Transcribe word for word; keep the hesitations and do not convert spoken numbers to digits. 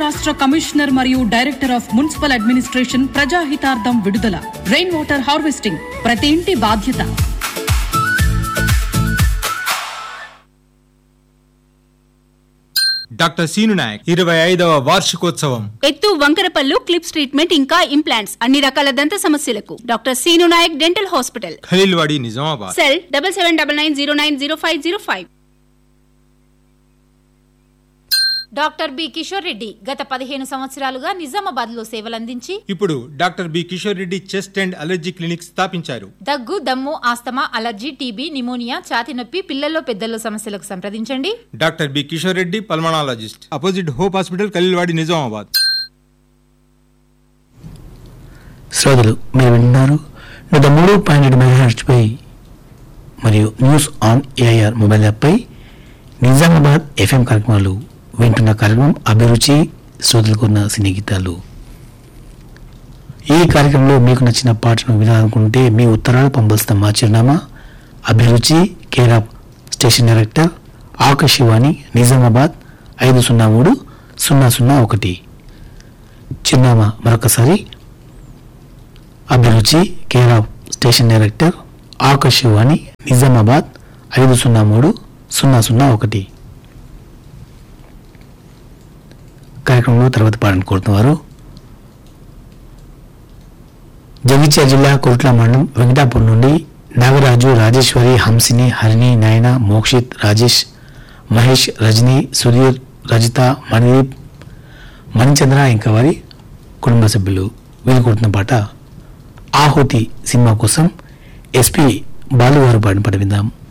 రాష్ట్ర కమిషనర్ మరియు director of municipal administration ప్రజాహితార్థం విడుదల. రెయిన్ వాటర్ హార్వెస్టింగ్ ప్రతి ఇంటి బాధ్యత. డాక్టర్ సీను నాయక్ ఇరవై ఐదవ వార్షికోత్సవం. ఎత్తు, వంకరపల్లు, క్లిప్స్ ట్రీట్మెంట్ ఇంకా ఇంప్లాంట్స్, అన్ని రకాల దంత సమస్యలకు doctor scene Naik dental hospital, Khaleelwadi, Nizamabad. Cell double seven double nine zero nine zero five zero five. Doctor B Kishore Reddy గత పదిహేను సంవత్సరాలుగా నిజామాబాద్ లో సేవలందించి ఇప్పుడు doctor B Kishore Reddy chest and allergy clinic స్థాపించారు. దగ్గు, దమ్ము, ఆస్తమా, అలర్జీ, టీబీ, నిమోనియా, ఛాతి నొప్పి, పిల్లల్లో పెద్దల్లో సమస్యలకు సంప్రదించండి. Doctor B Kishore Reddy pulmonologist, opposite hope hospital, Khaleelwadi, Nizamabad. శ్రోతలు మీరు వింటున్నారు నూట మూడు పాయింట్ ఏడు మెగాహెర్ట్జ్ పై మరియు news on AIR mobile app pi Nizamabad FM కార్యక్రమాలు వింటున్న కార్యక్రమం అభిరుచి. శ్రోతలకు ఉన్న సినీ గీతాలు. ఈ కార్యక్రమంలో మీకు నచ్చిన పాటను వినాలనుకుంటే మీ ఉత్తరాలు పంపాల్సిన మా చిరునామా అభిరుచి, care of station director, Akashvani, Nizamabad ఐదు సున్నా మూడు సున్నా సున్నా ఒకటి. చిరునామా మరొకసారి అభిరుచి, care of station director, Akashvani, Nizamabad ఐదు సున్నా మూడు సున్నా సున్నా ఒకటి. కార్యక్రమంలో తర్వాత పాటను కోరుతున్నారు జగిత్యాల జిల్లా కొట్ల మండలం వెంకటాపూర్ నుండి నాగరాజు, రాజేశ్వరి, హంసిని, హరిణి, నయన, మోక్షిత్, రాజేష్, మహేష్, రజని, సుధీర్, రజిత, మణిదీప్, మణిచంద్ర ఇంకా వారి కుటుంబ సభ్యులు వీలు కోరుతున్న పాట ఆహుతి సినిమా కోసం ఎస్పి బాలు గారు పాడిన పాట విందాం.